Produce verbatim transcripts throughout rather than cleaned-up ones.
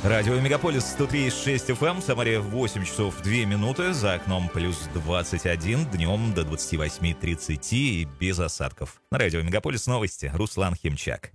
Радио Мегаполис сто три и шесть эф эм, Самаре восемь часов две минуты, за окном плюс двадцать один, днем до двадцать восемь тридцать и без осадков. На Радио Мегаполис новости, Руслан Химчак.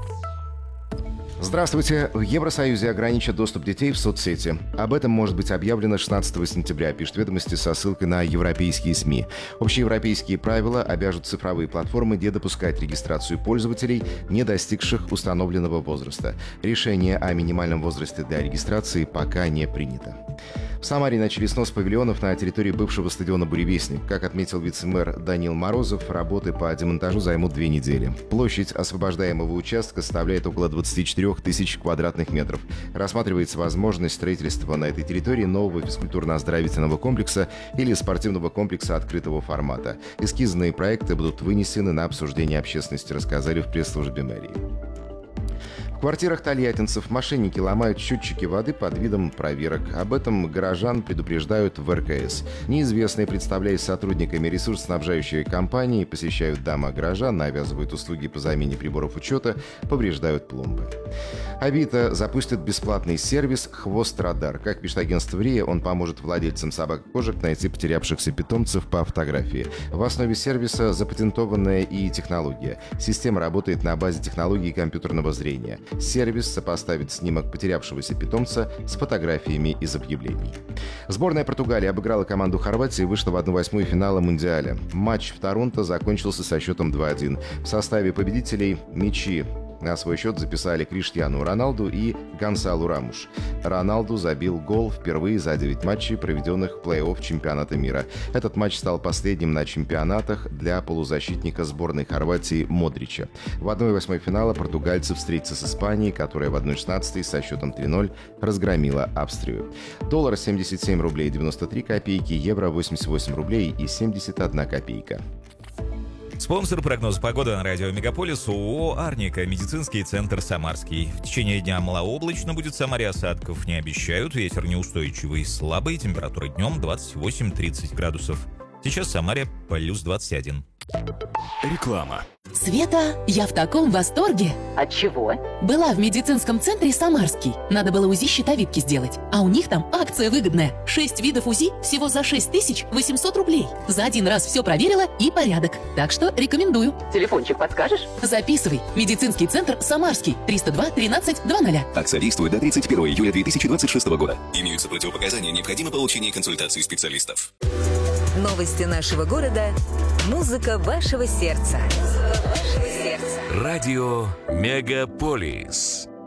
Здравствуйте. В Евросоюзе ограничат доступ детей в соцсети. Об этом может быть объявлено шестнадцатого сентября, пишет «Ведомости» со ссылкой на европейские СМИ. Общеевропейские правила обяжут цифровые платформы не допускать регистрацию пользователей, не достигших установленного возраста. Решение о минимальном возрасте для регистрации пока не принято. В Самаре начали снос павильонов на территории бывшего стадиона «Буревестник». Как отметил вице-мэр Данил Морозов, работы по демонтажу займут две недели. Площадь освобождаемого участка составляет около двадцать четыре тысячи квадратных метров. Рассматривается возможность строительства на этой территории нового физкультурно-оздоровительного комплекса или спортивного комплекса открытого формата. Эскизные проекты будут вынесены на обсуждение общественности, рассказали в пресс-службе мэрии. В квартирах тольяттинцев мошенники ломают счетчики воды под видом проверок. Об этом горожан предупреждают в эр ка эс. Неизвестные, представляясь сотрудниками ресурсоснабжающей компании, посещают дома горожан, навязывают услуги по замене приборов учета, повреждают пломбы. Авито запустит бесплатный сервис «Хвост Радар». Как пишет агентство РИА, он поможет владельцам собак-кошек найти потерявшихся питомцев по фотографии. В основе сервиса запатентованная и технология. Система работает на базе технологии компьютерного зрения. Сервис сопоставит снимок потерявшегося питомца с фотографиями из объявлений. Сборная Португалии обыграла команду Хорватии и вышла в одну восьмую финала Мундиаля. Матч в Торонто закончился со счетом два один. В составе победителей мячи на свой счет записали Криштиану Роналду и Гонсалу Рамуш. Роналду забил гол впервые за девять матчей, проведенных в плей-офф чемпионата мира. Этот матч стал последним на чемпионатах для полузащитника сборной Хорватии Модрича. В одной восьмой финала португальцы встретятся с Испанией, которая в одной шестнадцатой со счетом три ноль разгромила Австрию. Доллар семьдесят семь рублей девяносто три копейки, евро восемьдесят восемь рублей и семьдесят одна копейка. Спонсор прогноза погоды на Радио Мегаполис ООО «Арника», медицинский центр «Самарский». В течение дня малооблачно будет, в Самаре осадков не обещают, ветер неустойчивый, слабый, температура днем двадцать восемь тридцать градусов. Сейчас в Самаре плюс двадцать один. Реклама. Света, я в таком восторге. От чего? Была в медицинском центре «Самарский». Надо было УЗИ щитовидки сделать. А у них там акция выгодная. Шесть видов УЗИ всего за шесть тысяч восемьсот рублей. За один раз все проверила и порядок. Так что рекомендую. Телефончик подскажешь? Записывай. Медицинский центр «Самарский». триста два тринадцать двадцать. Акция действует до тридцать первого июля две тысячи двадцать шестого года. Имеются противопоказания, необходимо получение консультации специалистов. Новости нашего города. Музыка вашего сердца. Радио Мегаполис.